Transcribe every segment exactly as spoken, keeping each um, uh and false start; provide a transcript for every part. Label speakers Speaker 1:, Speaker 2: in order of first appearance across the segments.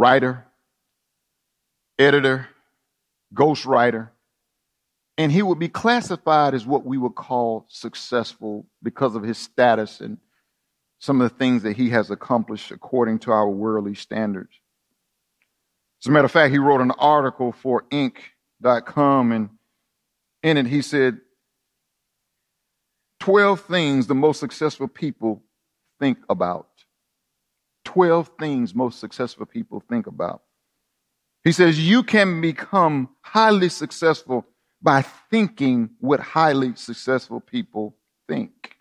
Speaker 1: writer, editor, ghostwriter, and he would be classified as what we would call successful because of his status and some of the things that he has accomplished according to our worldly standards. As a matter of fact, he wrote an article for Inc dot com, and in it he said, twelve things the most successful people think about. twelve things most successful people think about. He says, you can become highly successful by thinking what highly successful people think.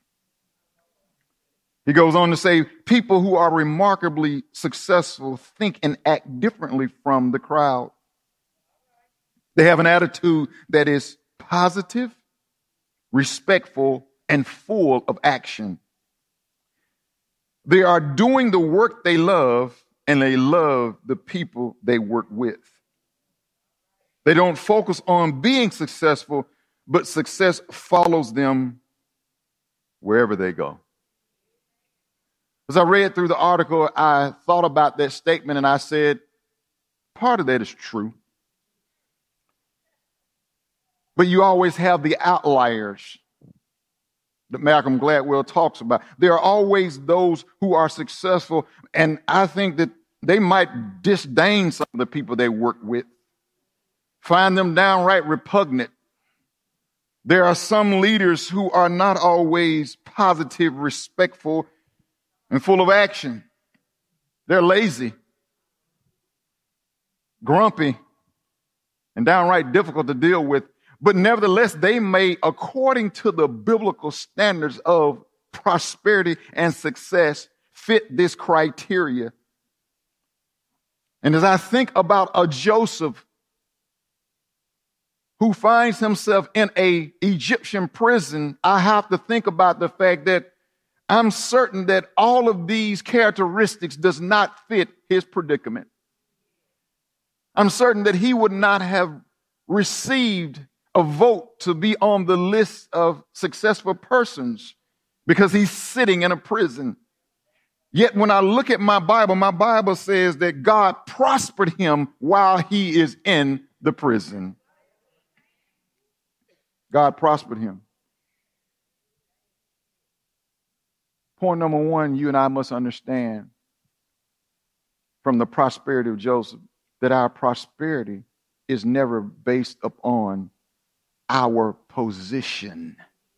Speaker 1: He goes on to say, people who are remarkably successful think and act differently from the crowd. They have an attitude that is positive, respectful, and full of action. They are doing the work they love, and they love the people they work with. They don't focus on being successful, but success follows them wherever they go. As I read through the article, I thought about that statement and I said, part of that is true. But you always have the outliers that Malcolm Gladwell talks about. There are always those who are successful, and I think that they might disdain some of the people they work with, find them downright repugnant. There are some leaders who are not always positive, respectful, and full of action. They're lazy, grumpy, and downright difficult to deal with. But nevertheless, they may, according to the biblical standards of prosperity and success, fit this criteria. And as I think about a Joseph who finds himself in an Egyptian prison, I have to think about the fact that I'm certain that all of these characteristics does not fit his predicament. I'm certain that he would not have received a vote to be on the list of successful persons because he's sitting in a prison. Yet when I look at my Bible, my Bible says that God prospered him while he is in the prison. God prospered him. Point number one, you and I must understand from the prosperity of Joseph that our prosperity is never based upon our position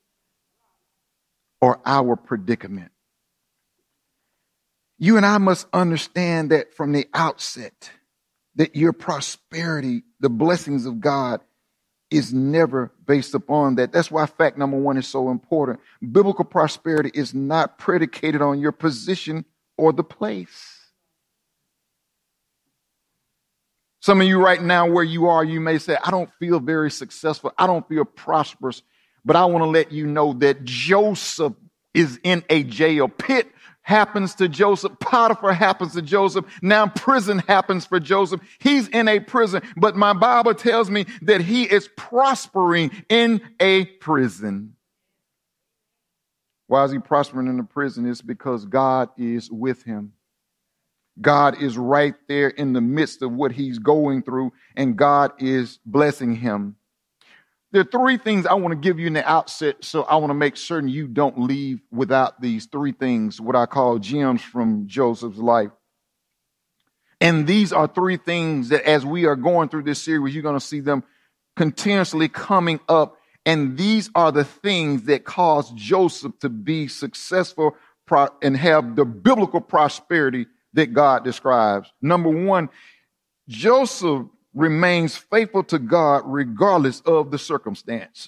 Speaker 1: or our predicament. You and I must understand that from the outset, that your prosperity, the blessings of God, is never based upon that. That's why fact number one is so important. Biblical prosperity is not predicated on your position or the place. Some of you right now where you are, you may say, I don't feel very successful. I don't feel prosperous. But I want to let you know that Joseph is in a jail pit. Happens to Joseph. Potiphar happens to Joseph. Now prison happens for Joseph. He's in a prison, but my Bible tells me that he is prospering in a prison. Why is he prospering in the prison? It's because God is with him. God is right there in the midst of what he's going through, and God is blessing him. There are three things I want to give you in the outset, so I want to make certain you don't leave without these three things, what I call gems from Joseph's life. And these are three things that as we are going through this series, you're going to see them continuously coming up. And these are the things that caused Joseph to be successful and have the biblical prosperity that God describes. Number one, Joseph remains faithful to God regardless of the circumstances.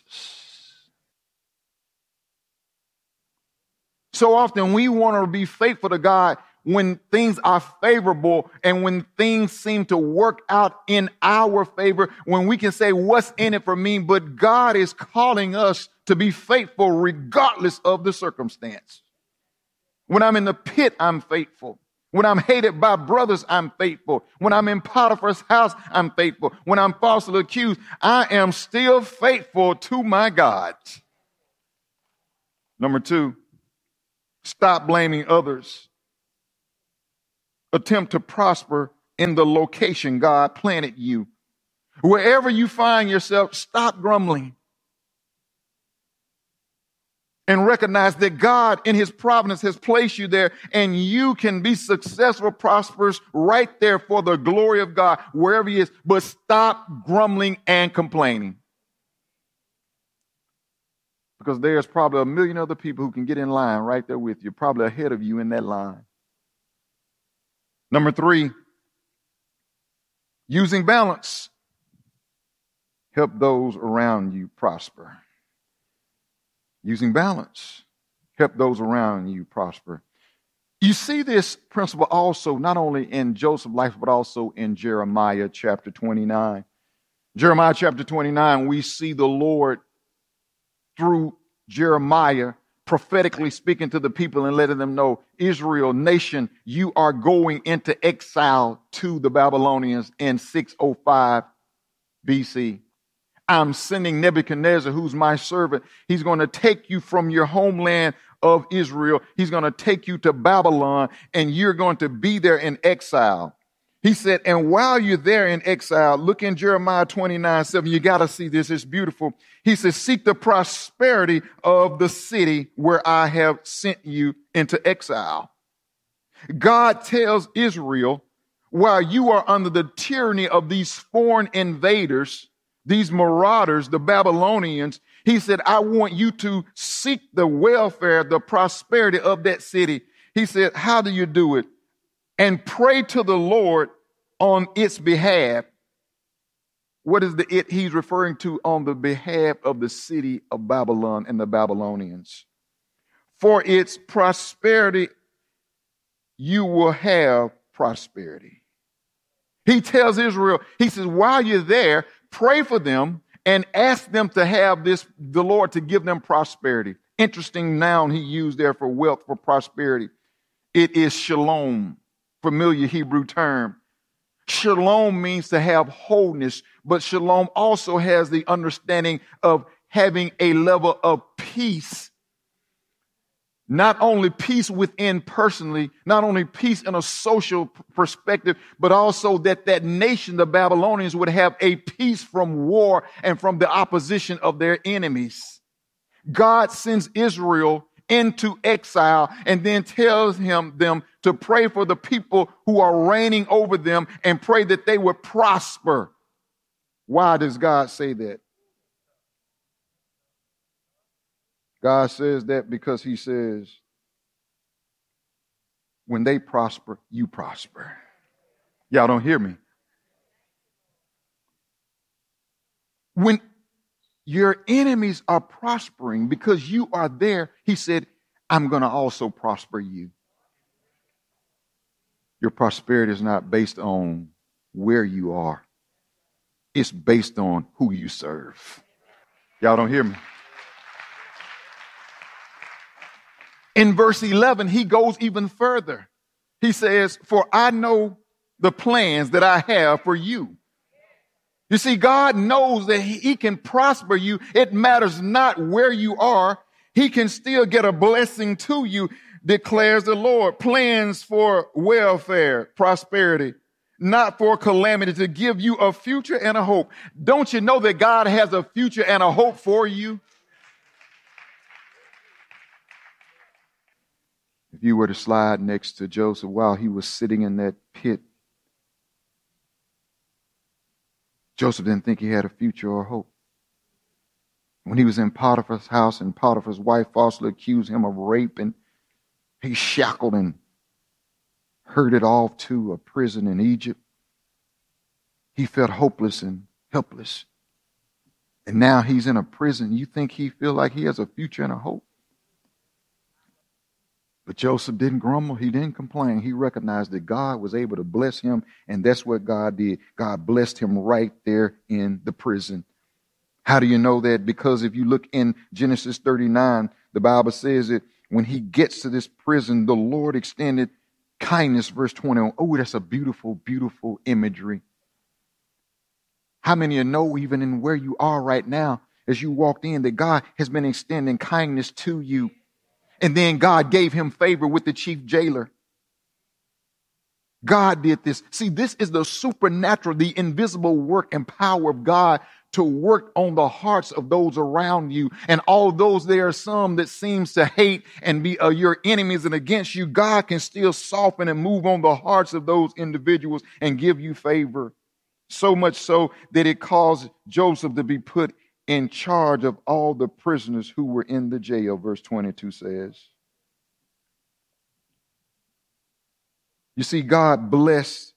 Speaker 1: So often we want to be faithful to God when things are favorable and when things seem to work out in our favor, when we can say, what's in it for me? But God is calling us to be faithful regardless of the circumstance. When I'm in the pit, I'm faithful. When I'm hated by brothers, I'm faithful. When I'm in Potiphar's house, I'm faithful. When I'm falsely accused, I am still faithful to my God. Number two, stop blaming others. Attempt to prosper in the location God planted you. Wherever you find yourself, stop grumbling and recognize that God in his providence has placed you there, and you can be successful, prosperous right there for the glory of God, wherever he is. But stop grumbling and complaining. Because there's probably a million other people who can get in line right there with you, probably ahead of you in that line. Number three, using balance. Help those around you prosper. Using balance. Help those around you prosper. You see this principle also not only in Joseph's life, but also in Jeremiah chapter twenty-nine. Jeremiah chapter twenty-nine, we see the Lord through Jeremiah prophetically speaking to the people and letting them know, Israel, nation, you are going into exile to the Babylonians in six oh five B C. I'm sending Nebuchadnezzar, who's my servant. He's going to take you from your homeland of Israel. He's going to take you to Babylon, and you're going to be there in exile. He said, and while you're there in exile, look in Jeremiah twenty-nine seven. You got to see this. It's beautiful. He says, seek the prosperity of the city where I have sent you into exile. God tells Israel, while you are under the tyranny of these foreign invaders, these marauders, the Babylonians, he said, I want you to seek the welfare, the prosperity of that city. He said, how do you do it? And pray to the Lord on its behalf. What is the it he's referring to? On the behalf of the city of Babylon and the Babylonians. For its prosperity, you will have prosperity. He tells Israel, he says, while you're there, pray for them and ask them to have this, the Lord to give them prosperity. Interesting noun he used there for wealth, for prosperity. It is shalom, familiar Hebrew term. Shalom means to have wholeness, but shalom also has the understanding of having a level of peace. Not only peace within personally, not only peace in a social perspective, but also that that nation, the Babylonians, would have a peace from war and from the opposition of their enemies. God sends Israel into exile and then tells him them to pray for the people who are reigning over them and pray that they would prosper. Why does God say that? God says that because he says, when they prosper, you prosper. Y'all don't hear me. When your enemies are prospering because you are there, he said, I'm going to also prosper you. Your prosperity is not based on where you are. It's based on who you serve. Y'all don't hear me. In verse eleven, he goes even further. He says, for I know the plans that I have for you. You see, God knows that he, he can prosper you. It matters not where you are. He can still get a blessing to you, declares the Lord. Plans for welfare, prosperity, not for calamity, to give you a future and a hope. Don't you know that God has a future and a hope for you? If you were to slide next to Joseph while he was sitting in that pit, Joseph didn't think he had a future or hope. When he was in Potiphar's house and Potiphar's wife falsely accused him of rape, and he's shackled and herded off to a prison in Egypt, he felt hopeless and helpless. And now he's in a prison. You think he feel like he has a future and a hope? But Joseph didn't grumble. He didn't complain. He recognized that God was able to bless him, and that's what God did. God blessed him right there in the prison. How do you know that? Because if you look in Genesis thirty-nine, the Bible says that when he gets to this prison, the Lord extended kindness, verse twenty-one. Oh, that's a beautiful, beautiful imagery. How many of you know, even in where you are right now, as you walked in, that God has been extending kindness to you? And then God gave him favor with the chief jailer. God did this. See, this is the supernatural, the invisible work and power of God to work on the hearts of those around you. And although there are some that seems to hate and be uh, your enemies and against you, God can still soften and move on the hearts of those individuals and give you favor. So much so that it caused Joseph to be put in charge of all the prisoners who were in the jail, verse twenty-two says. You see, God blessed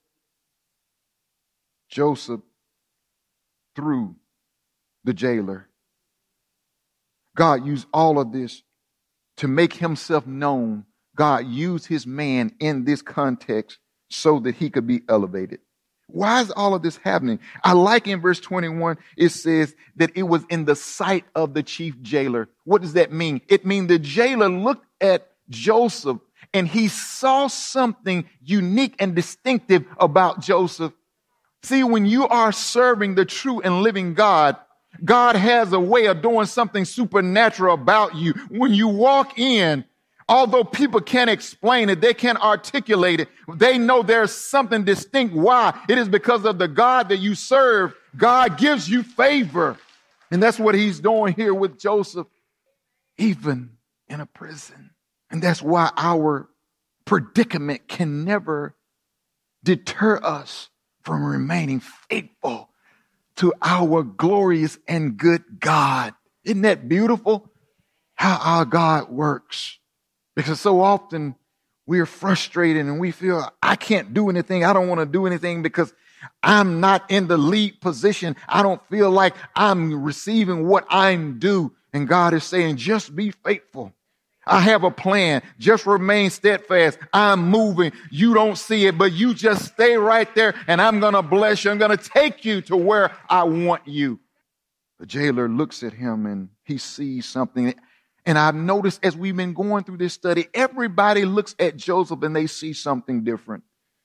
Speaker 1: Joseph through the jailer. God used all of this to make himself known. God used his man in this context so that he could be elevated. Why is all of this happening? I like in verse twenty-one, it says that it was in the sight of the chief jailer. What does that mean? It means the jailer looked at Joseph and he saw something unique and distinctive about Joseph. See, when you are serving the true and living God, God has a way of doing something supernatural about you. When you walk in, although people can't explain it, they can't articulate it, they know there's something distinct. Why? It is because of the God that you serve. God gives you favor. And that's what he's doing here with Joseph, even in a prison. And that's why our predicament can never deter us from remaining faithful to our glorious and good God. Isn't that beautiful? How our God works. Because so often we are frustrated and we feel, I can't do anything. I don't want to do anything because I'm not in the lead position. I don't feel like I'm receiving what I'm due. And God is saying, just be faithful. I have a plan. Just remain steadfast. I'm moving. You don't see it, but you just stay right there and I'm going to bless you. I'm going to take you to where I want you. The jailer looks at him and he sees something. And I've noticed as we've been going through this study, everybody looks at Joseph and they see something different.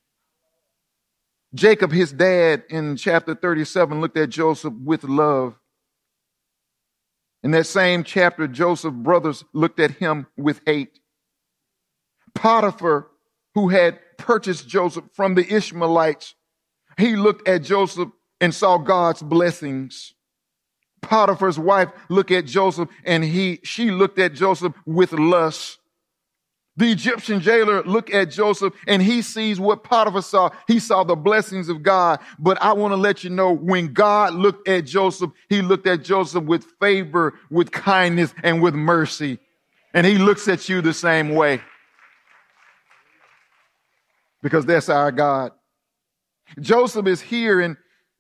Speaker 1: Jacob, his dad, in chapter thirty-seven, looked at Joseph with love. In that same chapter, Joseph's brothers looked at him with hate. Potiphar, who had purchased Joseph from the Ishmaelites, he looked at Joseph and saw God's blessings. Potiphar's wife looked at Joseph and he, she looked at Joseph with lust. The Egyptian jailer looked at Joseph and he sees what Potiphar saw. He saw the blessings of God. But I want to let you know, when God looked at Joseph, he looked at Joseph with favor, with kindness, and with mercy. And he looks at you the same way. Because that's our God. Joseph is here and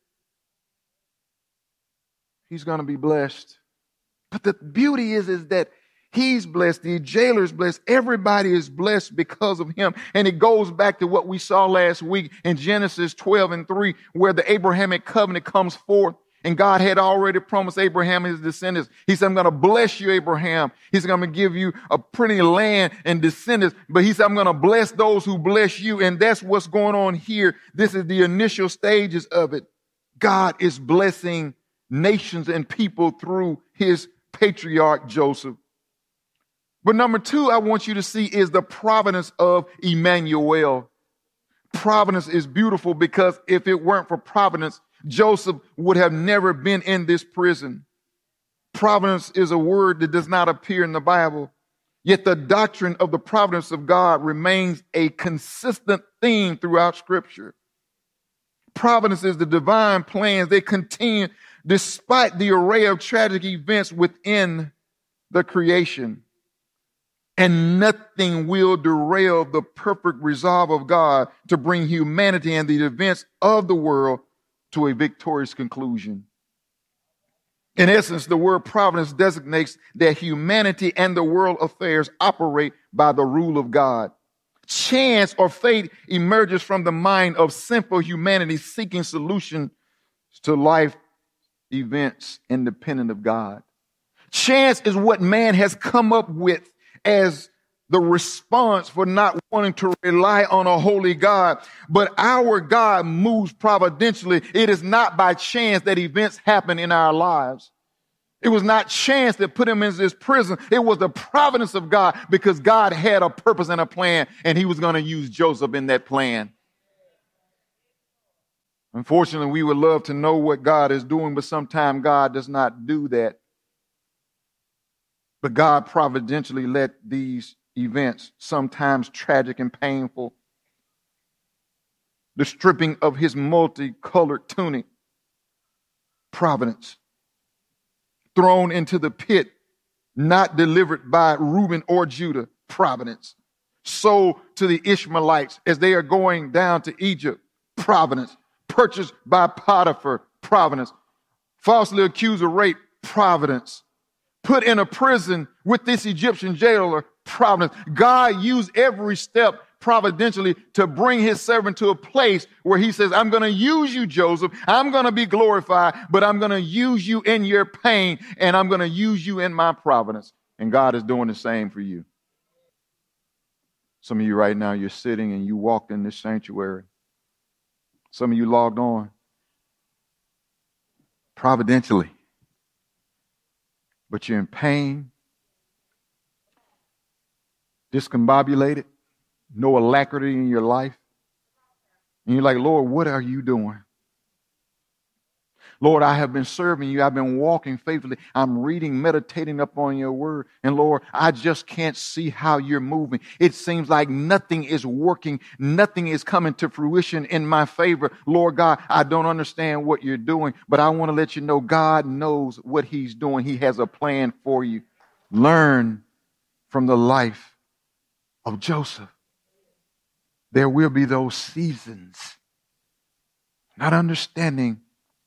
Speaker 1: he's going to be blessed. But the beauty is, is that he's blessed. The jailer's blessed. Everybody is blessed because of him. And it goes back to what we saw last week in Genesis twelve and three, where the Abrahamic covenant comes forth. And God had already promised Abraham and his descendants. He said, I'm going to bless you, Abraham. He's going to give you a pretty land and descendants. But he said, I'm going to bless those who bless you. And that's what's going on here. This is the initial stages of it. God is blessing nations and people through his patriarch Joseph. But number two, I want you to see is the providence of Emmanuel. Providence is beautiful because if it weren't for providence, Joseph would have never been in this prison. Providence is a word that does not appear in the Bible, yet the doctrine of the providence of God remains a consistent theme throughout Scripture. Providence is the divine plans. They continue despite the array of tragic events within the creation. And nothing will derail the perfect resolve of God to bring humanity and the events of the world to a victorious conclusion. In essence, the word providence designates that humanity and the world affairs operate by the rule of God. Chance or fate emerges from the mind of sinful humanity seeking solutions to life events independent of God. Chance is what man has come up with as the response for not wanting to rely on a holy God. But our God moves providentially. It is not by chance that events happen in our lives. It was not chance that put him in this prison. It was the providence of God because God had a purpose and a plan, and he was going to use Joseph in that plan. Unfortunately, we would love to know what God is doing, but sometimes God does not do that. But God providentially let these events, sometimes tragic and painful, the stripping of his multicolored tunic, providence, thrown into the pit, not delivered by Reuben or Judah, providence, sold to the Ishmaelites as they are going down to Egypt, providence, purchased by Potiphar, providence, falsely accused of rape, providence, put in a prison with this Egyptian jailer, providence. God used every step providentially to bring his servant to a place where he says, I'm going to use you, Joseph. I'm going to be glorified, but I'm going to use you in your pain, and I'm going to use you in my providence. And God is doing the same for you. Some of you right now, you're sitting and you walked in this sanctuary. Some of you logged on providentially, but you're in pain, discombobulated, no alacrity in your life. And you're like, Lord, what are you doing? Lord, I have been serving you. I've been walking faithfully. I'm reading, meditating upon your word. And Lord, I just can't see how you're moving. It seems like nothing is working. Nothing is coming to fruition in my favor. Lord God, I don't understand what you're doing, but I want to let you know God knows what he's doing. He has a plan for you. Learn from the life of Joseph. There will be those seasons, not understanding,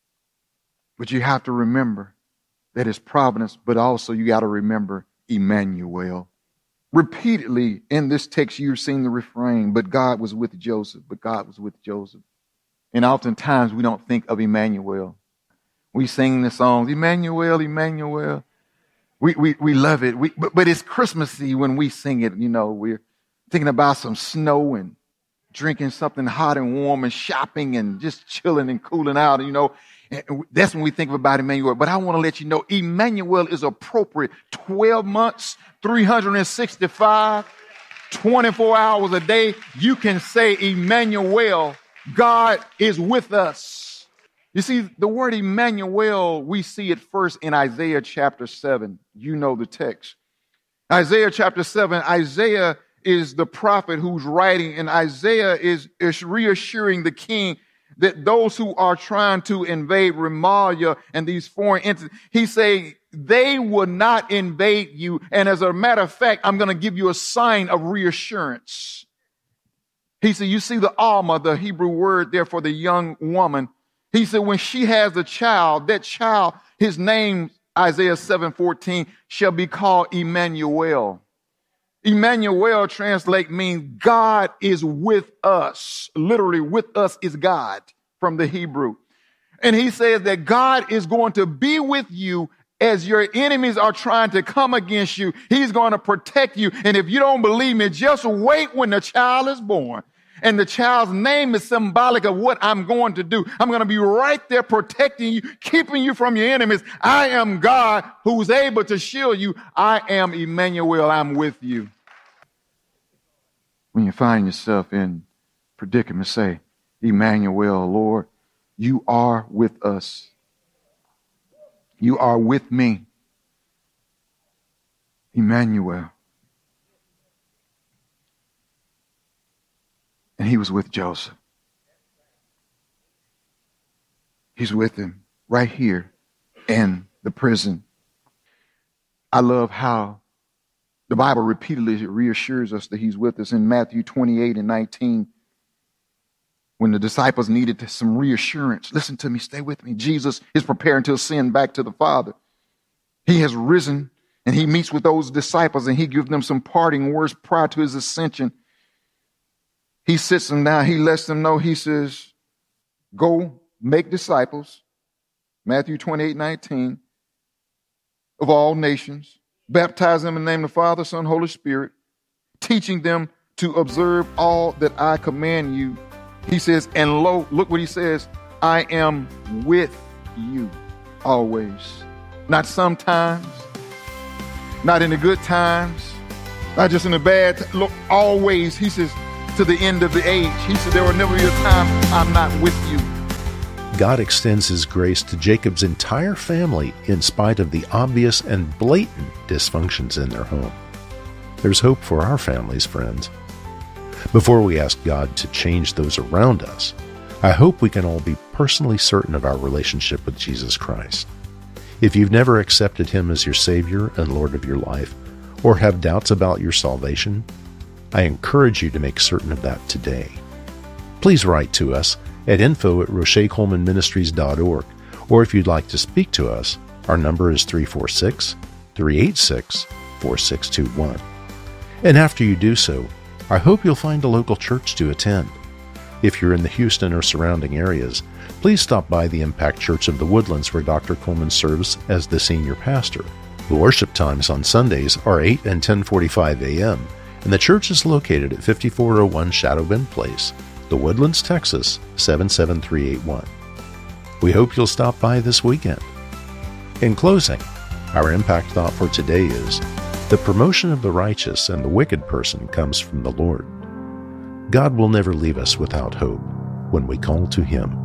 Speaker 1: but you have to remember that it's providence, but also you got to remember Emmanuel. Repeatedly in this text, you've seen the refrain, but God was with Joseph, but God was with Joseph. And oftentimes we don't think of Emmanuel. We sing the songs, Emmanuel, Emmanuel. We, we, we love it, we, but, but it's Christmassy when we sing it. You know, we're thinking about some snow and drinking something hot and warm and shopping and just chilling and cooling out, you know. And that's when we think about Emmanuel. But I want to let you know, Emmanuel is appropriate. twelve months, three hundred sixty-five, twenty-four hours a day. You can say, Emmanuel, God is with us. You see, the word Emmanuel, we see it first in Isaiah chapter seven. You know the text. Isaiah chapter seven, Isaiah is the prophet who's writing, and Isaiah is, is reassuring the king that those who are trying to invade Remaliah and these foreign entities, he's saying they will not invade you. And as a matter of fact, I'm going to give you a sign of reassurance. He said, you see the Alma, the Hebrew word there for the young woman. He said, when she has a child, that child, his name, Isaiah seven fourteen, shall be called Emmanuel. Emmanuel translate means God is with us. Literally, with us is God from the Hebrew. And he says that God is going to be with you as your enemies are trying to come against you. He's going to protect you. And if you don't believe me, just wait when the child is born. And the child's name is symbolic of what I'm going to do. I'm going to be right there protecting you, keeping you from your enemies. I am God who's able to shield you. I am Emmanuel. I'm with you. When you find yourself in predicament, say, Emmanuel, Lord, you are with us. You are with me. Emmanuel. And he was with Joseph. He's with him right here in the prison. I love how the Bible repeatedly reassures us that he's with us in Matthew twenty-eight and nineteen. When the disciples needed some reassurance, listen to me, stay with me. Jesus is preparing to ascend back to the Father. He has risen and he meets with those disciples and he gives them some parting words prior to his ascension. He sits them down. He lets them know, he says, go make disciples, Matthew twenty-eight, nineteen, of all nations. Baptize them in the name of the Father, Son, Holy Spirit, teaching them to observe all that I command you. He says, and lo, look what he says, I am with you always. Not sometimes, not in the good times, not just in the bad. Look, always, he says, to the end of the age. He said, there will never be a time I'm not with you.
Speaker 2: God extends His grace to Jacob's entire family in spite of the obvious and blatant dysfunctions in their home. There's hope for our families, friends. Before we ask God to change those around us, I hope we can all be personally certain of our relationship with Jesus Christ. If you've never accepted Him as your Savior and Lord of your life, or have doubts about your salvation, I encourage you to make certain of that today. Please write to us at info at roche coleman ministries dot org, or if you'd like to speak to us, our number is three four six, three eight six, four six two one. And after you do so, I hope you'll find a local church to attend. If you're in the Houston or surrounding areas, please stop by the Impact Church of the Woodlands where Doctor Coleman serves as the senior pastor. The worship times on Sundays are eight and ten forty-five a.m., and the church is located at fifty-four oh one Shadow Bend Place, The Woodlands, Texas, seven seven three eight one. We hope you'll stop by this weekend. In closing, our impact thought for today is, the promotion of the righteous and the wicked person comes from the Lord. God will never leave us without hope when we call to Him.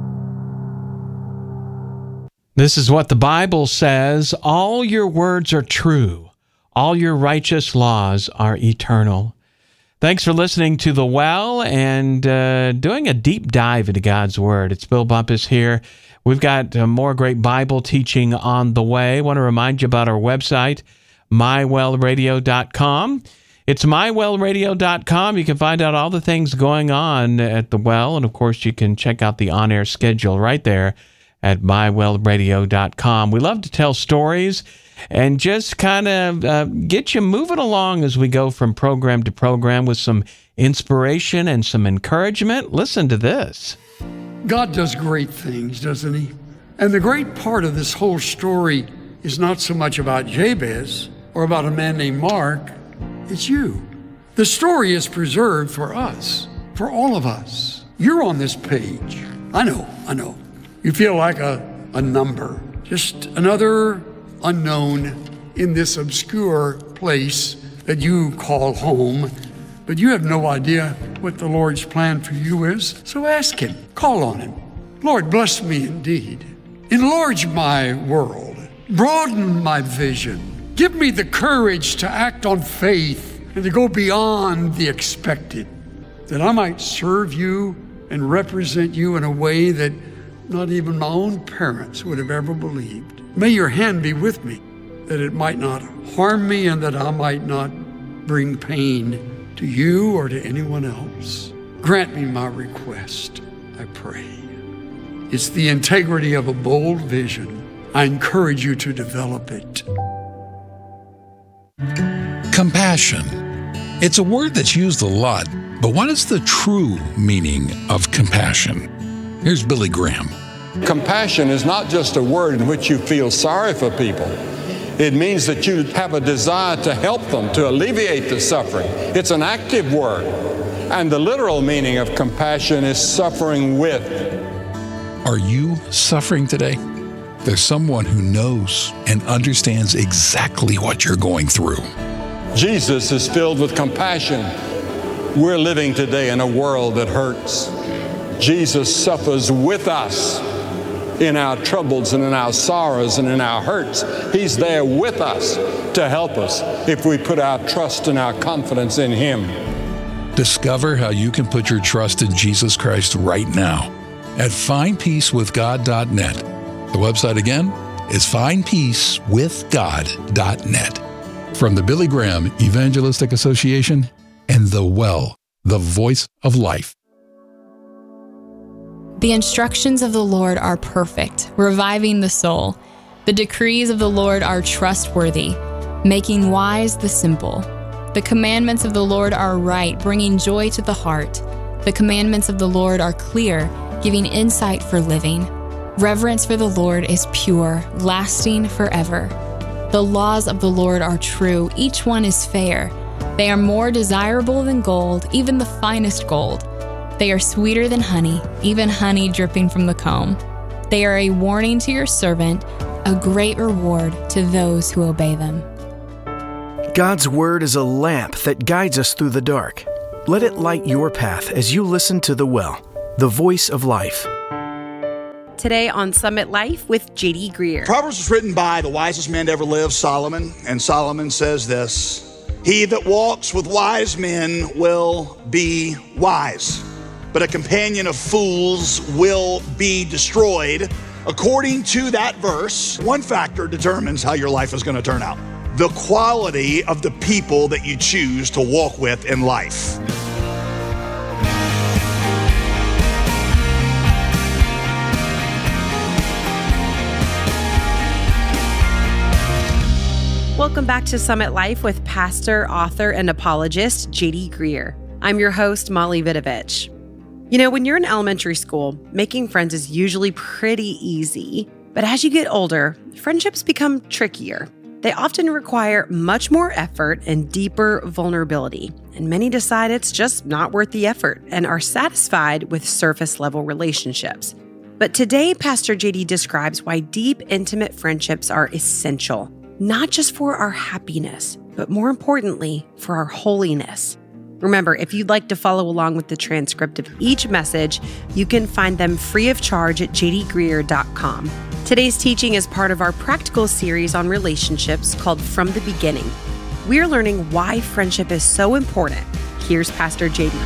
Speaker 3: This is what the Bible says: all your words are true. All your righteous laws are eternal. Thanks for listening to The Well and uh, doing a deep dive into God's Word. It's Bill Bumpus here. We've got uh, more great Bible teaching on the way. I want to remind you about our website, my well radio dot com. It's my well radio dot com. You can find out all the things going on at The Well, and of course you can check out the on-air schedule right there at my well radio dot com. We love to tell stories and just kind of uh, get you moving along as we go from program to program with some inspiration and some encouragement. Listen to this.
Speaker 4: God does great things, doesn't He? And the great part of this whole story is not so much about Jabez or about a man named Mark. It's you. The story is preserved for us, for all of us. You're on this page. I know, I know. You feel like a, a number, just another unknown in this obscure place that you call home, but you have no idea what the Lord's plan for you is. So ask Him, call on Him. Lord, bless me indeed. Enlarge my world, broaden my vision. Give me the courage to act on faith and to go beyond the expected, that I might serve you and represent you in a way that not even my own parents would have ever believed. May your hand be with me, that it might not harm me and that I might not bring pain to you or to anyone else. Grant me my request, I pray. It's the integrity of a bold vision. I encourage you to develop it.
Speaker 5: Compassion. It's a word that's used a lot, but what is the true meaning of compassion? Here's Billy Graham.
Speaker 6: Compassion is not just a word in which you feel sorry for people. It means that you have a desire to help them, to alleviate the suffering. It's an active word. And the literal meaning of compassion is suffering with.
Speaker 5: Are you suffering today? There's someone who knows and understands exactly what you're going through.
Speaker 6: Jesus is filled with compassion. We're living today in a world that hurts. Jesus suffers with us in our troubles and in our sorrows and in our hurts. He's there with us to help us if we put our trust and our confidence in Him.
Speaker 5: Discover how you can put your trust in Jesus Christ right now at find peace with god dot net. The website again is find peace with god dot net. From the Billy Graham Evangelistic Association and The Well, the voice of life.
Speaker 7: The instructions of the Lord are perfect, reviving the soul. The decrees of the Lord are trustworthy, making wise the simple. The commandments of the Lord are right, bringing joy to the heart. The commandments of the Lord are clear, giving insight for living. Reverence for the Lord is pure, lasting forever. The laws of the Lord are true, each one is fair. They are more desirable than gold, even the finest gold. They are sweeter than honey, even honey dripping from the comb. They are a warning to your servant, a great reward to those who obey them.
Speaker 8: God's Word is a lamp that guides us through the dark. Let it light your path as you listen to The Well, the voice of life.
Speaker 9: today on Summit Life with J D Greear.
Speaker 10: Proverbs was written by the wisest man to ever live, Solomon, and Solomon says this: he that walks with wise men will be wise, but a companion of fools will be destroyed. According to that verse, one factor determines how your life is going to turn out: the quality of the people that you choose to walk with in life.
Speaker 9: Welcome back to Summit Life with pastor, author, and apologist J D Greear. I'm your host, Molly Vidovich. You know, when you're in elementary school, making friends is usually pretty easy. But as you get older, friendships become trickier. They often require much more effort and deeper vulnerability. And many decide it's just not worth the effort and are satisfied with surface-level relationships. But today, Pastor J D describes why deep, intimate friendships are essential. Not just for our happiness, but more importantly, for our holiness. Remember, if you'd like to follow along with the transcript of each message, you can find them free of charge at j d greear dot com. Today's teaching is part of our practical series on relationships called From the Beginning. We're learning why friendship is so important. Here's Pastor J D.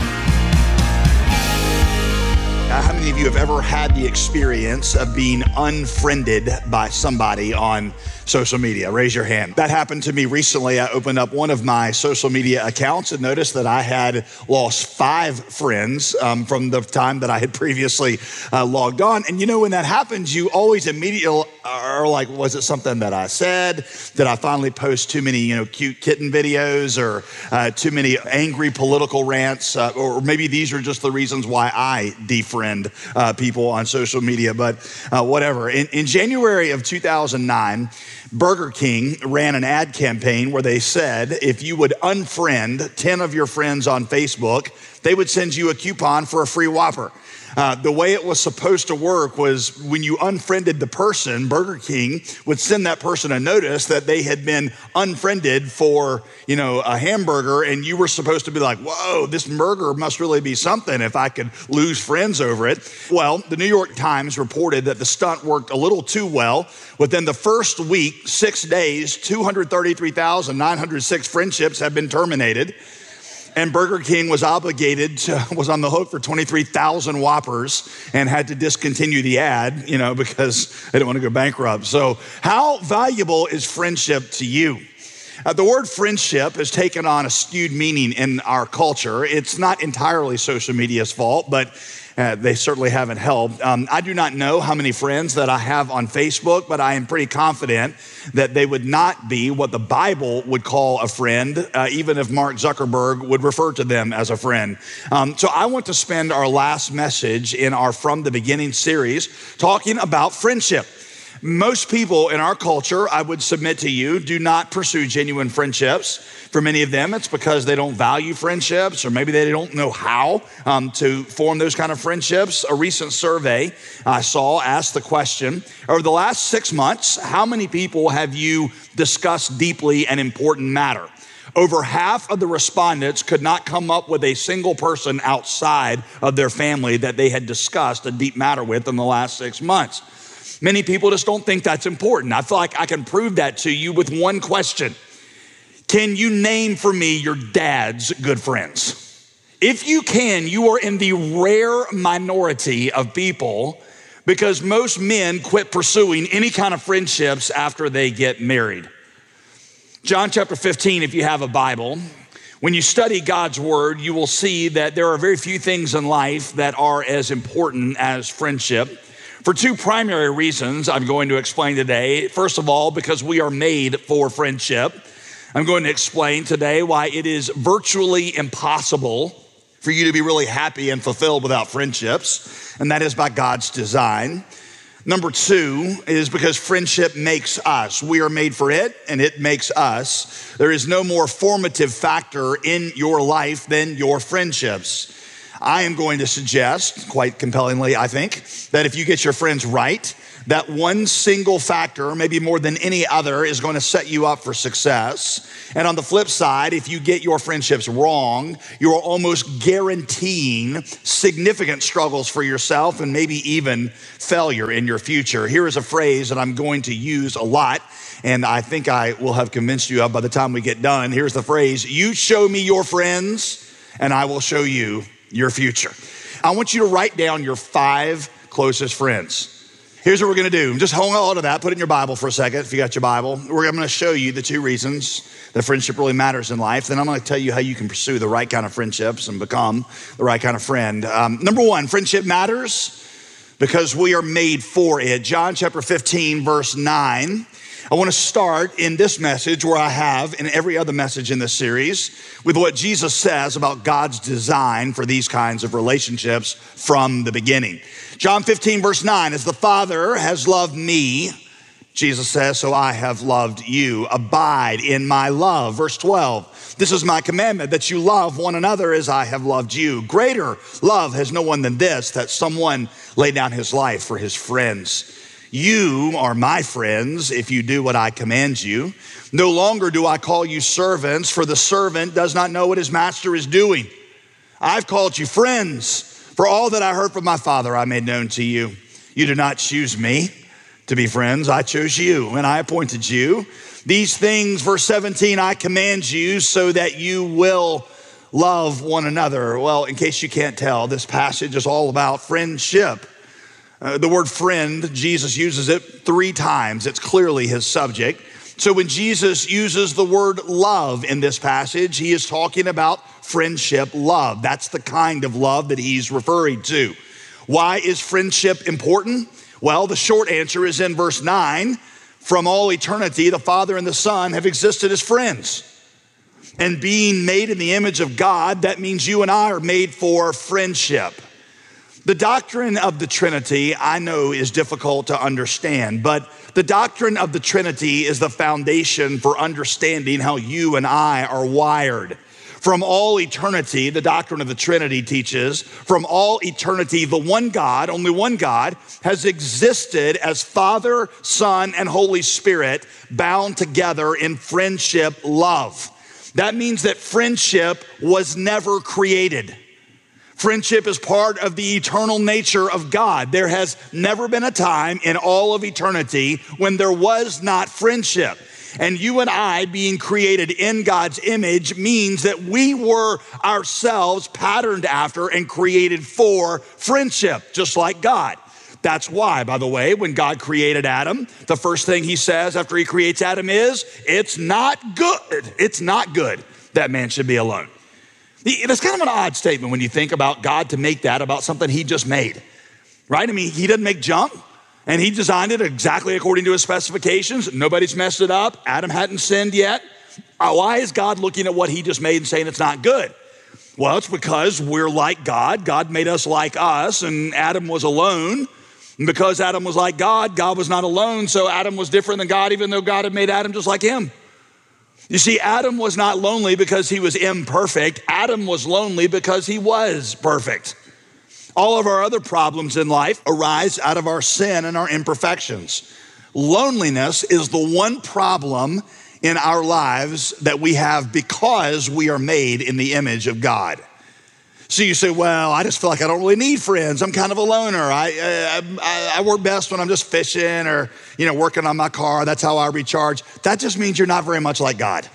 Speaker 10: How many of you have ever had the experience of being unfriended by somebody on social media? Raise your hand. That happened to me recently. I opened up one of my social media accounts and noticed that I had lost five friends um, from the time that I had previously uh, logged on. And you know, when that happens, you always immediately are like, was it something that I said? Did I finally post too many, you know, cute kitten videos, or uh, too many angry political rants? Uh, or maybe these are just the reasons why I defriend uh, people on social media, but uh, whatever. In, in January of two thousand nine, Burger King ran an ad campaign where they said if you would unfriend ten of your friends on Facebook, they would send you a coupon for a free Whopper. Uh, the way it was supposed to work was when you unfriended the person, Burger King would send that person a notice that they had been unfriended for, you know, a hamburger, and you were supposed to be like, whoa, this burger must really be something if I could lose friends over it. Well, the New York Times reported that the stunt worked a little too well. Within the first week, six days, two hundred thirty-three thousand nine hundred six friendships have been terminated. And Burger King was obligated to, was on the hook for twenty-three thousand Whoppers and had to discontinue the ad, you know, because they didn't want to go bankrupt. So how valuable is friendship to you? Uh, the word friendship has taken on a skewed meaning in our culture. It's not entirely social media's fault, but Uh, they certainly haven't helped. Um, I do not know how many friends that I have on Facebook, but I am pretty confident that they would not be what the Bible would call a friend, uh, even if Mark Zuckerberg would refer to them as a friend. Um, so I want to spend our last message in our From the Beginning series talking about friendship. Most people in our culture, I would submit to you, do not pursue genuine friendships. For many of them, it's because they don't value friendships, or maybe they don't know how um, to form those kind of friendships. A recent survey I saw asked the question, over the last six months, how many people have you discussed deeply an important matter? Over half of the respondents could not come up with a single person outside of their family that they had discussed a deep matter with in the last six months. Many people just don't think that's important. I feel like I can prove that to you with one question. Can you name for me your dad's good friends? If you can, you are in the rare minority of people, because most men quit pursuing any kind of friendships after they get married. John chapter fifteen, if you have a Bible, when you study God's word, you will see that there are very few things in life that are as important as friendship. For two primary reasons I'm going to explain today. First of all, because we are made for friendship. I'm going to explain today why it is virtually impossible for you to be really happy and fulfilled without friendships, and that is by God's design. Number two is because friendship makes us. We are made for it, and it makes us. There is no more formative factor in your life than your friendships. I am going to suggest, quite compellingly, I think, that if you get your friends right, that one single factor, maybe more than any other, is going to set you up for success. And on the flip side, if you get your friendships wrong, you are almost guaranteeing significant struggles for yourself and maybe even failure in your future. Here is a phrase that I'm going to use a lot, and I think I will have convinced you of by the time we get done. Here's the phrase: you show me your friends, and I will show you your future. I want you to write down your five closest friends. Here's what we're gonna do. Just hold on to that, put it in your Bible for a second if you got your Bible. We're gonna show you the two reasons that friendship really matters in life. Then I'm gonna tell you how you can pursue the right kind of friendships and become the right kind of friend. Um, number one, friendship matters because we are made for it. John chapter fifteen, verse nine. I want to start in this message where I have in every other message in this series with what Jesus says about God's design for these kinds of relationships from the beginning. John fifteen, verse nine, as the Father has loved me, Jesus says, so I have loved you. Abide in my love. Verse twelve, this is my commandment, that you love one another as I have loved you. Greater love has no one than this, that someone lay down his life for his friends. You are my friends if you do what I command you. No longer do I call you servants, for the servant does not know what his master is doing. I've called you friends, for all that I heard from my Father I made known to you. You did not choose me to be friends. I chose you, and I appointed you. These things, verse seventeen, I command you so that you will love one another. Well, in case you can't tell, this passage is all about friendship. Uh, the word friend, Jesus uses it three times. It's clearly his subject. So when Jesus uses the word love in this passage, he is talking about friendship love. That's the kind of love that he's referring to. Why is friendship important? Well, the short answer is in verse nine. From all eternity, the Father and the Son have existed as friends. And being made in the image of God, that means you and I are made for friendship. The doctrine of the Trinity, I know, is difficult to understand, but the doctrine of the Trinity is the foundation for understanding how you and I are wired. From all eternity, the doctrine of the Trinity teaches, from all eternity, the one God, only one God, has existed as Father, Son, and Holy Spirit bound together in friendship love. That means that friendship was never created. Friendship is part of the eternal nature of God. There has never been a time in all of eternity when there was not friendship. And you and I being created in God's image means that we were ourselves patterned after and created for friendship, just like God. That's why, by the way, when God created Adam, the first thing he says after he creates Adam is, it's not good. It's not good that man should be alone. It's kind of an odd statement when you think about God to make that about something he just made, right? I mean, he didn't make junk, and he designed it exactly according to his specifications. Nobody's messed it up. Adam hadn't sinned yet. Why is God looking at what he just made and saying it's not good? Well, it's because we're like God. God made us like us, and Adam was alone. And because Adam was like God, God was not alone, so Adam was different than God, even though God had made Adam just like him. You see, Adam was not lonely because he was imperfect. Adam was lonely because he was perfect. All of our other problems in life arise out of our sin and our imperfections. Loneliness is the one problem in our lives that we have because we are made in the image of God. So you say, well, I just feel like I don't really need friends. I'm kind of a loner. I, I, I work best when I'm just fishing or, you know, working on my car. That's how I recharge. That just means you're not very much like God.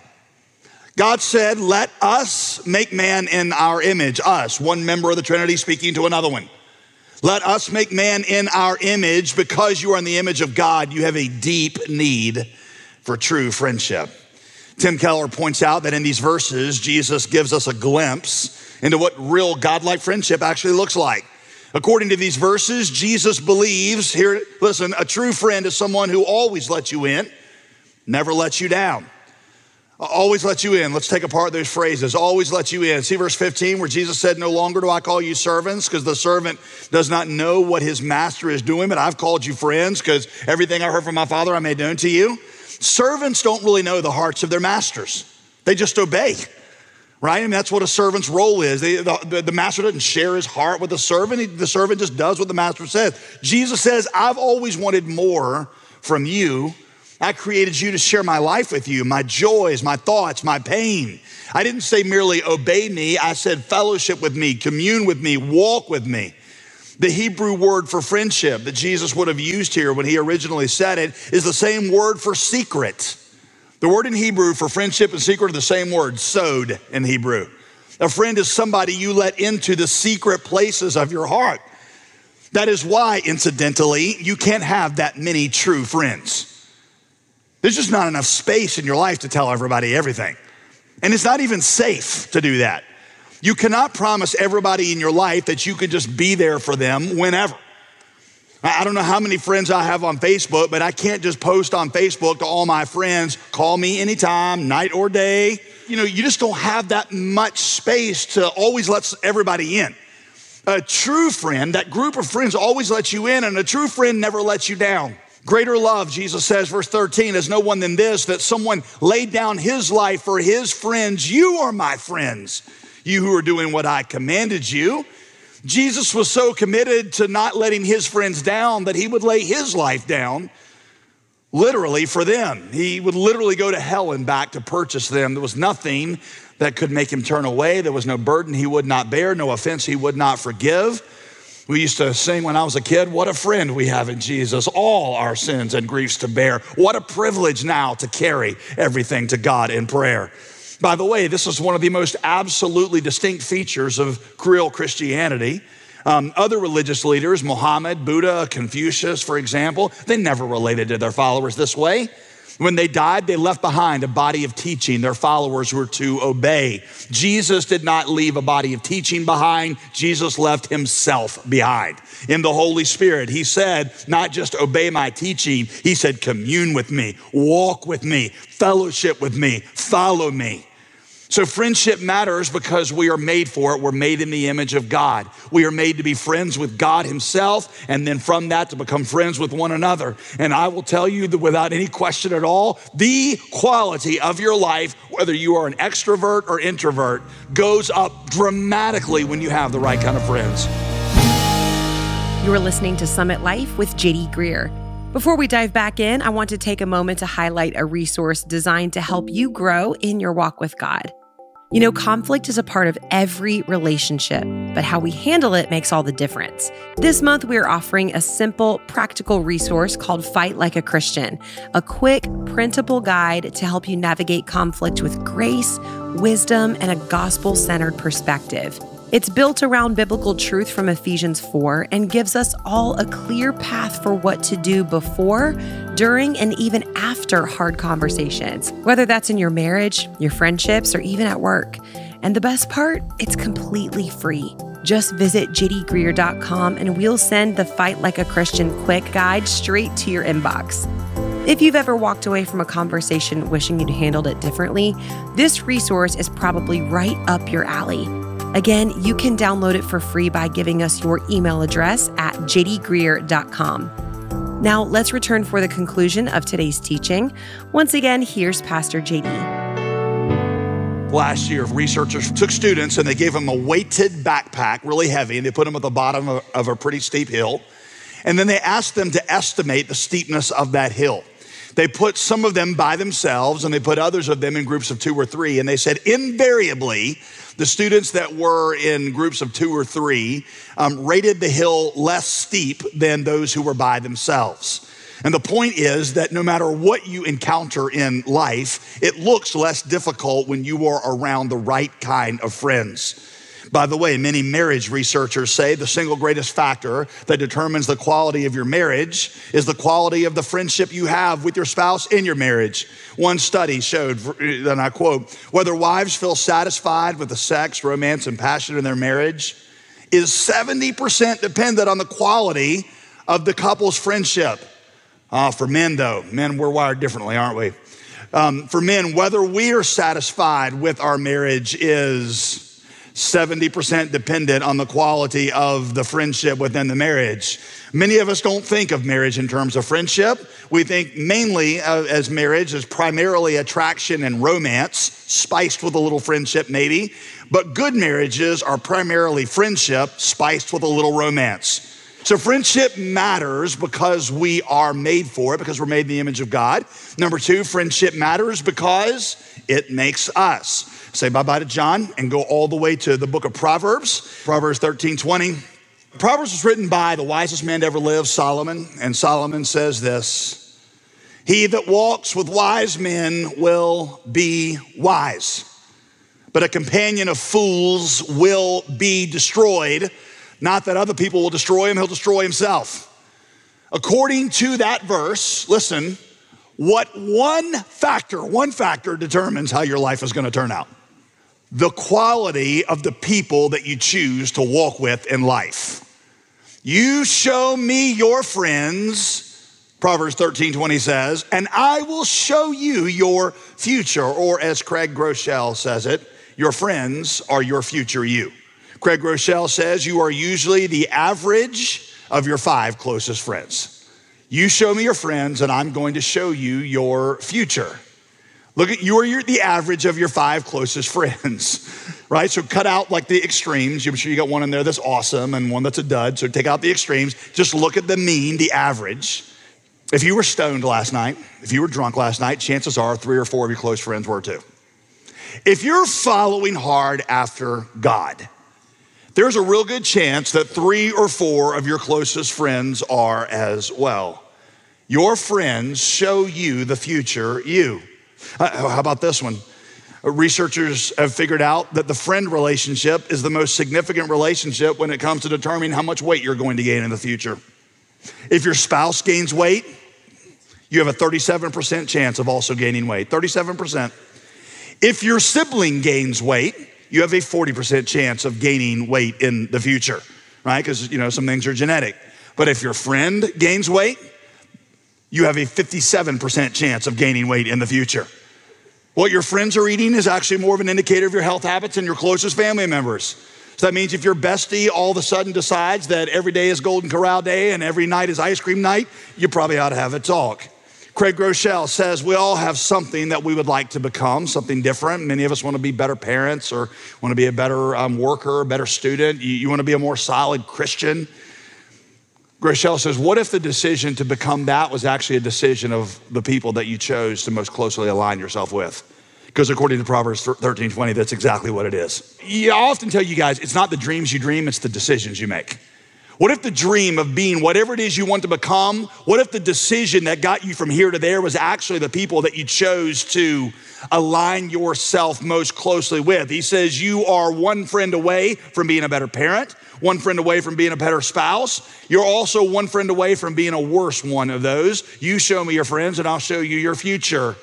Speaker 10: God said, let us make man in our image, us, one member of the Trinity speaking to another one. Let us make man in our image. Because you are in the image of God, you have a deep need for true friendship. Tim Keller points out that in these verses, Jesus gives us a glimpse into what real godlike friendship actually looks like. According to these verses, Jesus believes, here, listen, a true friend is someone who always lets you in, never lets you down. Always let you in. Let's take apart those phrases. Always let you in. See verse fifteen where Jesus said, no longer do I call you servants because the servant does not know what his master is doing, but I've called you friends because everything I heard from my Father I made known to you. Servants don't really know the hearts of their masters. They just obey. right? I mean, that's what a servant's role is. They, the, the master doesn't share his heart with the servant. He, the servant just does what the master says. Jesus says, I've always wanted more from you. I created you to share my life with you, my joys, my thoughts, my pain. I didn't say merely obey me. I said fellowship with me, commune with me, walk with me. The Hebrew word for friendship that Jesus would have used here when he originally said it is the same word for secret. The word in Hebrew for friendship and secret are the same word, sod in Hebrew. A friend is somebody you let into the secret places of your heart. That is why, incidentally, you can't have that many true friends. There's just not enough space in your life to tell everybody everything. And it's not even safe to do that. You cannot promise everybody in your life that you could just be there for them whenever. I don't know how many friends I have on Facebook, but I can't just post on Facebook to all my friends, call me anytime, night or day. You know, you just don't have that much space to always let everybody in. A true friend, that group of friends always lets you in, and a true friend never lets you down. Greater love, Jesus says, verse thirteen, is no one than this, that someone laid down his life for his friends. You are my friends, you who are doing what I commanded you. Jesus was so committed to not letting his friends down that he would lay his life down literally for them. He would literally go to hell and back to purchase them. There was nothing that could make him turn away. There was no burden he would not bear, no offense he would not forgive. We used to sing when I was a kid, what a friend we have in Jesus, all our sins and griefs to bear. What a privilege now to carry everything to God in prayer. By the way, this is one of the most absolutely distinct features of Creole Christianity. Um, other religious leaders, Muhammad, Buddha, Confucius, for example, they never related to their followers this way. When they died, they left behind a body of teaching their followers were to obey. Jesus did not leave a body of teaching behind. Jesus left himself behind. In the Holy Spirit, he said, not just obey my teaching, he said, commune with me, walk with me, fellowship with me, follow me. So friendship matters because we are made for it. We're made in the image of God. We are made to be friends with God himself, and then from that to become friends with one another. And I will tell you that without any question at all, the quality of your life, whether you are an extrovert or introvert, goes up dramatically when you have the right kind of friends.
Speaker 9: You are listening to Summit Life with J D Greear. Before we dive back in, I want to take a moment to highlight a resource designed to help you grow in your walk with God. You know, conflict is a part of every relationship, but how we handle it makes all the difference. This month, we are offering a simple, practical resource called Fight Like a Christian, a quick, printable guide to help you navigate conflict with grace, wisdom, and a gospel-centered perspective. It's built around biblical truth from Ephesians four and gives us all a clear path for what to do before, during, and even after hard conversations, whether that's in your marriage, your friendships, or even at work. And the best part, it's completely free. Just visit j d greear dot com and we'll send the Fight Like a Christian quick guide straight to your inbox. If you've ever walked away from a conversation wishing you'd handled it differently, this resource is probably right up your alley. Again, you can download it for free by giving us your email address at j d greear dot com. Now, let's return for the conclusion of today's teaching. Once again, here's Pastor J D.
Speaker 10: Last year, researchers took students and they gave them a weighted backpack, really heavy, and they put them at the bottom of, of a pretty steep hill. And then they asked them to estimate the steepness of that hill. They put some of them by themselves and they put others of them in groups of two or three. And they said invariably, the students that were in groups of two or three um, rated the hill less steep than those who were by themselves. And the point is that no matter what you encounter in life, it looks less difficult when you are around the right kind of friends. By the way, many marriage researchers say the single greatest factor that determines the quality of your marriage is the quality of the friendship you have with your spouse in your marriage. One study showed, and I quote, whether wives feel satisfied with the sex, romance, and passion in their marriage is seventy percent dependent on the quality of the couple's friendship. Uh, for men, though, men, we're wired differently, aren't we? Um, for men, whether we are satisfied with our marriage is seventy percent dependent on the quality of the friendship within the marriage. Many of us don't think of marriage in terms of friendship. We think mainly uh, as marriage as primarily attraction and romance, spiced with a little friendship maybe. But good marriages are primarily friendship, spiced with a little romance. So friendship matters because we are made for it, because we're made in the image of God. Number two, friendship matters because it makes us. Say bye-bye to John and go all the way to the book of Proverbs, Proverbs thirteen twenty. Proverbs was written by the wisest man to ever live, Solomon, and Solomon says this: he that walks with wise men will be wise, but a companion of fools will be destroyed. Not that other people will destroy him, he'll destroy himself. According to that verse, listen, what one factor, one factor determines how your life is going to turn out. The quality of the people that you choose to walk with in life. You show me your friends, Proverbs thirteen twenty says, and I will show you your future. Or as Craig Groeschel says it, your friends are your future you. Craig Groeschel says you are usually the average of your five closest friends. You show me your friends and I'm going to show you your future. Look at you are the average of your five closest friends, right? So cut out like the extremes. I'm sure you got one in there that's awesome and one that's a dud. So take out the extremes. Just look at the mean, the average. If you were stoned last night, if you were drunk last night, chances are three or four of your close friends were too. If you're following hard after God, there's a real good chance that three or four of your closest friends are as well. Your friends show you the future you. Uh, how about this one? Researchers have figured out that the friend relationship is the most significant relationship when it comes to determining how much weight you're going to gain in the future. If your spouse gains weight, you have a thirty-seven percent chance of also gaining weight, thirty-seven percent. If your sibling gains weight, you have a forty percent chance of gaining weight in the future, right? Because, you know, some things are genetic. But if your friend gains weight, you have a fifty-seven percent chance of gaining weight in the future. What your friends are eating is actually more of an indicator of your health habits than your closest family members. So that means if your bestie all of a sudden decides that every day is Golden Corral Day and every night is ice cream night, you probably ought to have a talk. Craig Groeschel says we all have something that we would like to become, something different. Many of us want to be better parents or want to be a better um, worker, a better student. You, you want to be a more solid Christian. Groeschel says, what if the decision to become that was actually a decision of the people that you chose to most closely align yourself with? Because according to Proverbs thirteen twenty, that's exactly what it is. Yeah, I often tell you guys, it's not the dreams you dream, it's the decisions you make. What if the dream of being whatever it is you want to become, what if the decision that got you from here to there was actually the people that you chose to align yourself most closely with? He says you are one friend away from being a better parent, one friend away from being a better spouse. You're also one friend away from being a worse one of those. You show me your friends and I'll show you your future.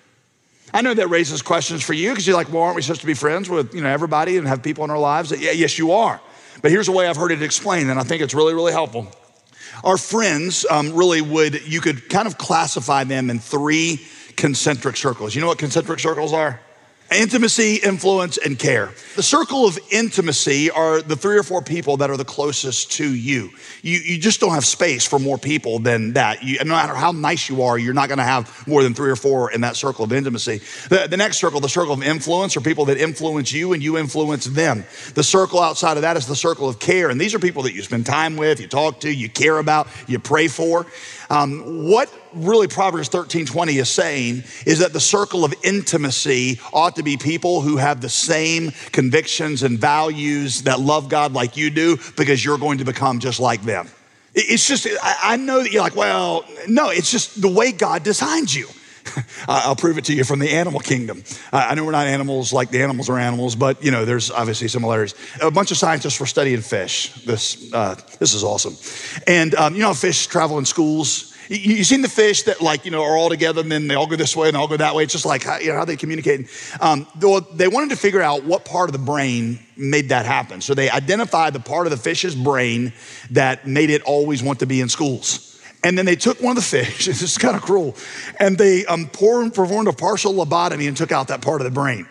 Speaker 10: I know that raises questions for you because you're like, well, aren't we supposed to be friends with, you know, everybody and have people in our lives? Yeah, yes, you are. But here's the way I've heard it explained, and I think it's really, really helpful. Our friends um, really would, you could kind of classify them in three concentric circles. You know what concentric circles are? Intimacy, influence, and care. The circle of intimacy are the three or four people that are the closest to you. You, you just don't have space for more people than that. You, no matter how nice you are, you're not gonna have more than three or four in that circle of intimacy. The, the next circle, the circle of influence, are people that influence you and you influence them. The circle outside of that is the circle of care. And these are people that you spend time with, you talk to, you care about, you pray for. Um, what really Proverbs thirteen twenty is saying is that the circle of intimacy ought to be people who have the same convictions and values that love God like you do, because you're going to become just like them. It's just, I know that you're like, well, no, it's just the way God designed you. I'll prove it to you from the animal kingdom. I know we're not animals like the animals are animals, but you know, there's obviously similarities. A bunch of scientists were studying fish. This uh, this is awesome. And um, you know how fish travel in schools? You, you seen the fish that like, you know, are all together and then they all go this way and they all go that way. It's just like, how, you know, how they communicate. Um, they wanted to figure out what part of the brain made that happen. So they identified the part of the fish's brain that made it always want to be in schools. And then they took one of the fish, this is kind of cruel, and they um, performed a partial lobotomy and took out that part of the brain.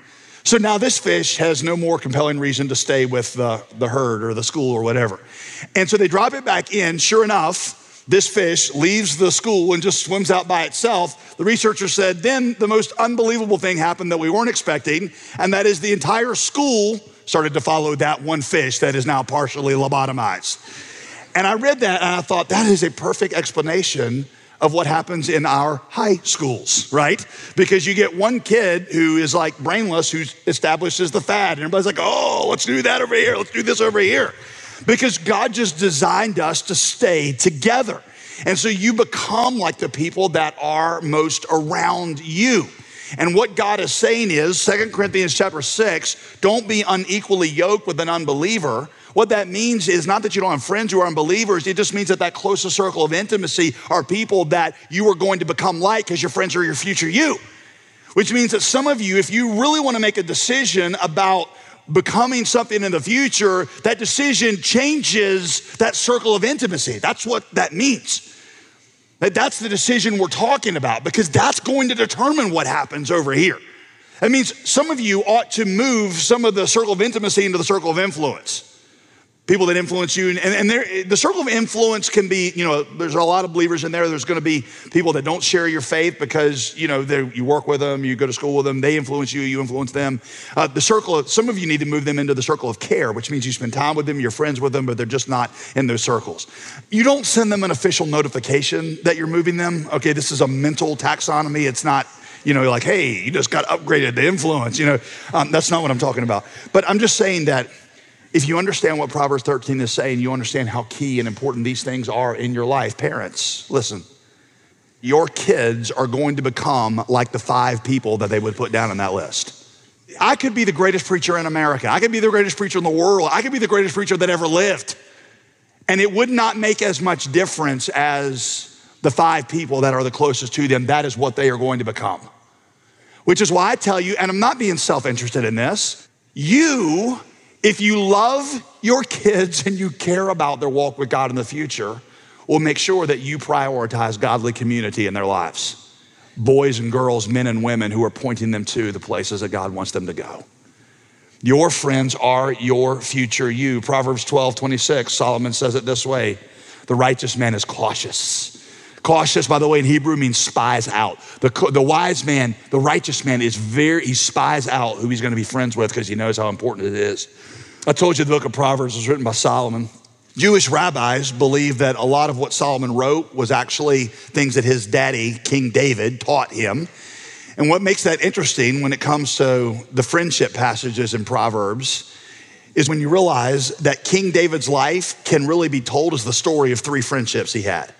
Speaker 10: So now this fish has no more compelling reason to stay with the, the herd or the school or whatever. And so they drop it back in. Sure enough, this fish leaves the school and just swims out by itself. The researchers said then the most unbelievable thing happened that we weren't expecting, and that is the entire school started to follow that one fish that is now partially lobotomized. And I read that and I thought that is a perfect explanation of what happens in our high schools, right? Because you get one kid who is like brainless, who establishes the fad, and everybody's like, oh, let's do that over here, let's do this over here. Because God just designed us to stay together. And so you become like the people that are most around you. And what God is saying is, Second Corinthians chapter six, don't be unequally yoked with an unbeliever. What that means is not that you don't have friends who are unbelievers. It just means that that closest circle of intimacy are people that you are going to become like because your friends are your future you. Which means that some of you, if you really want to make a decision about becoming something in the future, that decision changes that circle of intimacy. That's what that means. That's the decision we're talking about, because that's going to determine what happens over here. That means some of you ought to move some of the circle of intimacy into the circle of influence. People that influence you, and, and the circle of influence can be, you know, there's a lot of believers in there. There's going to be people that don't share your faith because, you know, you work with them, you go to school with them, they influence you, you influence them. Uh, the circle of, some of you need to move them into the circle of care, which means you spend time with them, you're friends with them, but they're just not in those circles. You don't send them an official notification that you're moving them. Okay, this is a mental taxonomy. It's not, you know, like, hey, you just got upgraded to influence. You know, um, that's not what I'm talking about. But I'm just saying that if you understand what Proverbs thirteen is saying, you understand how key and important these things are in your life. Parents, listen, your kids are going to become like the five people that they would put down on that list. I could be the greatest preacher in America. I could be the greatest preacher in the world. I could be the greatest preacher that ever lived. And it would not make as much difference as the five people that are the closest to them. That is what they are going to become. Which is why I tell you, and I'm not being self-interested in this, you, if you love your kids and you care about their walk with God in the future, will make sure that you prioritize godly community in their lives. Boys and girls, men and women who are pointing them to the places that God wants them to go. Your friends are your future you. Proverbs twelve twenty-six, Solomon says it this way: the righteous man is cautious. Cautious, by the way, in Hebrew means spies out. The, the wise man, the righteous man is very, he spies out who he's going to be friends with because he knows how important it is. I told you the book of Proverbs was written by Solomon. Jewish rabbis believe that a lot of what Solomon wrote was actually things that his daddy, King David, taught him. And what makes that interesting when it comes to the friendship passages in Proverbs is when you realize that King David's life can really be told as the story of three friendships he had.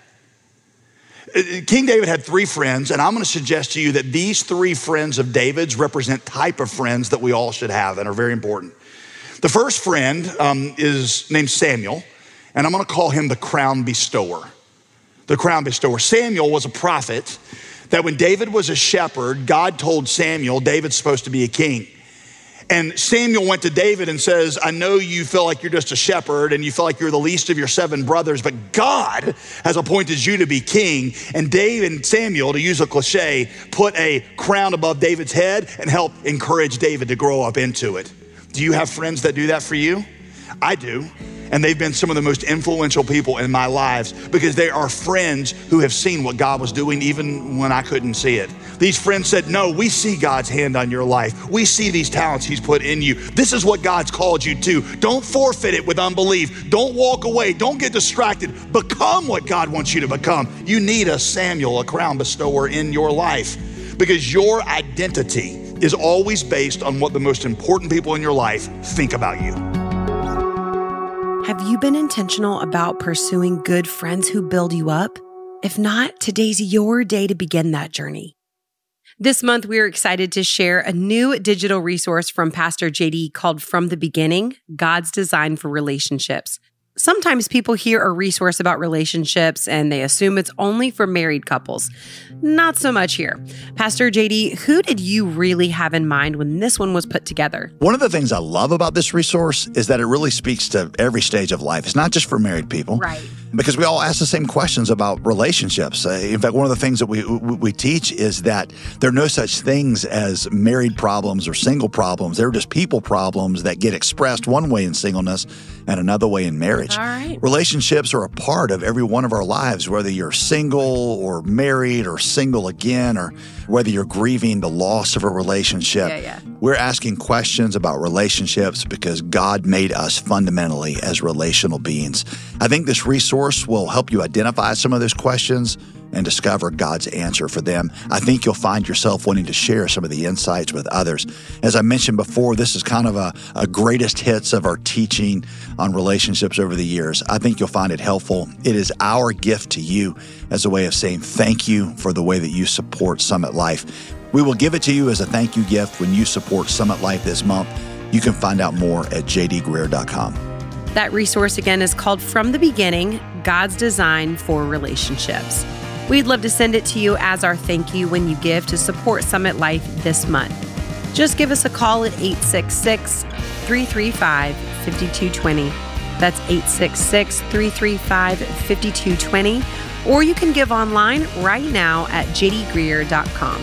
Speaker 10: King David had three friends, and I'm going to suggest to you that these three friends of David's represent type of friends that we all should have and are very important. The first friend um, is named Samuel, and I'm going to call him the crown bestower. The crown bestower. Samuel was a prophet that when David was a shepherd, God told Samuel, David's supposed to be a king. And Samuel went to David and says, I know you feel like you're just a shepherd and you feel like you're the least of your seven brothers, but God has appointed you to be king. And David and Samuel, to use a cliche, put a crown above David's head and helped encourage David to grow up into it. Do you have friends that do that for you? I do. And they've been some of the most influential people in my lives because they are friends who have seen what God was doing even when I couldn't see it. These friends said, no, we see God's hand on your life. We see these talents he's put in you. This is what God's called you to. Don't forfeit it with unbelief. Don't walk away. Don't get distracted. Become what God wants you to become. You need a Samuel, a crown bestower in your life because your identity is always based on what the most important people in your life think about you.
Speaker 9: Have you been intentional about pursuing good friends who build you up? If not, today's your day to begin that journey. This month, we are excited to share a new digital resource from Pastor J D called From the Beginning, God's Design for Relationships. Sometimes people hear a resource about relationships and they assume it's only for married couples. Not so much here. Pastor J D, who did you really have in mind when this one was put together?
Speaker 11: One of the things I love about this resource is that it really speaks to every stage of life. It's not just for married people.
Speaker 9: Right.
Speaker 10: because we all ask the same questions about relationships. Uh, in fact, one of the things that we we teach is that there are no such things as married problems or single problems. They're just people problems that get expressed one way in singleness and another way in marriage.
Speaker 9: All right.
Speaker 10: Relationships are a part of every one of our lives, whether you're single or married or single again, or whether you're grieving the loss of a relationship.
Speaker 9: Yeah, yeah.
Speaker 10: We're asking questions about relationships because God made us fundamentally as relational beings. I think this resource will help you identify some of those questions and discover God's answer for them. I think you'll find yourself wanting to share some of the insights with others. As I mentioned before, this is kind of a, a greatest hits of our teaching on relationships over the years. I think you'll find it helpful. It is our gift to you as a way of saying thank you for the way that you support Summit Life. We will give it to you as a thank you gift when you support Summit Life this month. You can find out more at j d greer dot com.
Speaker 9: That resource again is called From the Beginning, God's Design for Relationships. We'd love to send it to you as our thank you when you give to support Summit Life this month. Just give us a call at eight six six, three three five, five two two zero. That's eight six six, three three five, five two two zero. Or you can give online right now at j d greer dot com.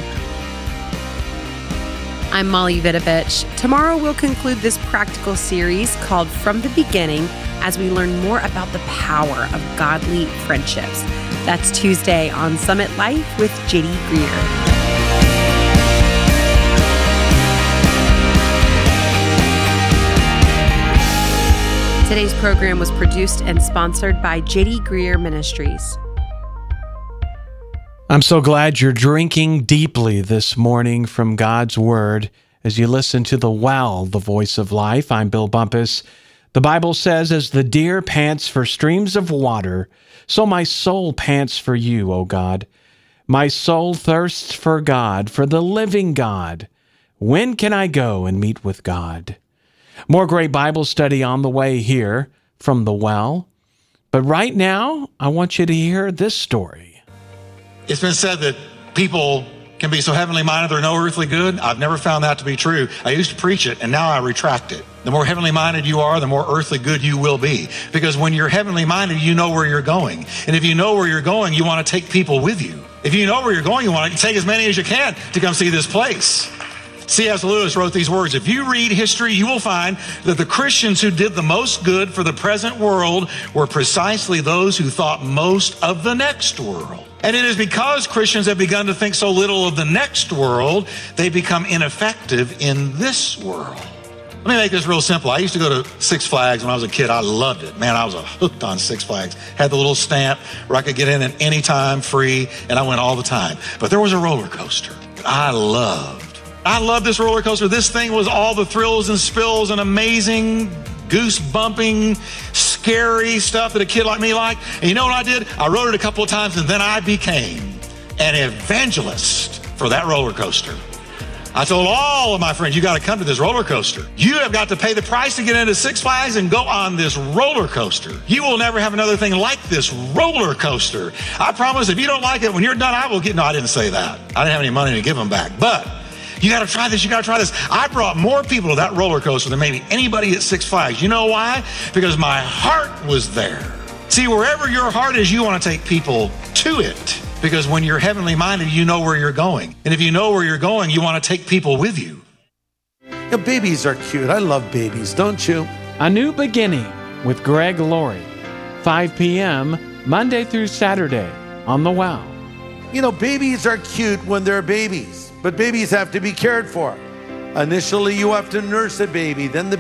Speaker 9: I'm Molly Vidovich. Tomorrow we'll conclude this practical series called From the Beginning as we learn more about the power of godly friendships. That's Tuesday on Summit Life with J D Greer. Today's program was produced and sponsored by J D Greer Ministries.
Speaker 3: I'm so glad you're drinking deeply this morning from God's Word as you listen to The Well, the Voice of Life. I'm Bill Bumpus. The Bible says, as the deer pants for streams of water, so my soul pants for you, O God. My soul thirsts for God, for the living God. When can I go and meet with God? More great Bible study on the way here from The Well. But right now, I want you to hear this story.
Speaker 11: It's been said that people can be so heavenly minded they're no earthly good. I've never found that to be true. I used to preach it, and now I retract it. The more heavenly minded you are, the more earthly good you will be. Because when you're heavenly minded, you know where you're going. And if you know where you're going, you want to take people with you. If you know where you're going, you want to take as many as you can to come see this place. C S Lewis wrote these words: if you read history, you will find that the Christians who did the most good for the present world were precisely those who thought most of the next world. And it is because Christians have begun to think so little of the next world, they become ineffective in this world. Let me make this real simple. I used to go to Six Flags when I was a kid. I loved it. Man, I was hooked on Six Flags. Had the little stamp where I could get in at any time free, and I went all the time. But there was a roller coaster that I loved. I loved this roller coaster. This thing was all the thrills and spills and amazing, goose-bumping, scary stuff that a kid like me liked. And you know what I did? I rode it a couple of times, and then I became an evangelist for that roller coaster. I told all of my friends, you got to come to this roller coaster. You have got to pay the price to get into Six Flags and go on this roller coaster. You will never have another thing like this roller coaster. I promise if you don't like it, when you're done, I will get, no, I didn't say that. I didn't have any money to give them back. But you got to try this, you got to try this. I brought more people to that roller coaster than maybe anybody at Six Flags. You know why? Because my heart was there. See, wherever your heart is, you want to take people to it. Because when you're heavenly minded, you know where you're going. And if you know where you're going, you want to take people with you.
Speaker 12: Yeah, babies are cute. I love babies, don't you?
Speaker 3: A New Beginning with Greg Laurie, five p.m. Monday through Saturday on The Well.
Speaker 12: You know, babies are cute when they're babies, but babies have to be cared for. Initially, you have to nurse a baby, then the